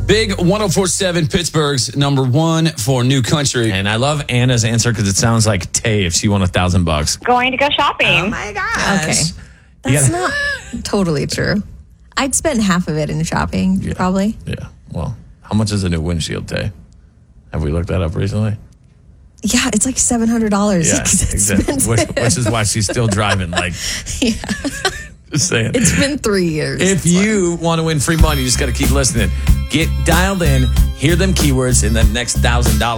Big 104.7 Pittsburgh's number one for New Country. And I love Anna's answer because it sounds like Tay if she won $1,000. Going to go shopping. Oh my gosh. Okay. That's not totally true. I'd spend half of it in shopping, probably. Yeah. Well, how much is a new windshield, Tay? Have we looked that up recently? Yeah, it's like $700. Yeah, It's exactly. expensive. Which is why she's still driving. Like, Yeah. just saying. It's been 3 years. If you want to win free money, you just got to keep listening. Get dialed in, hear them keywords, and the next $1,000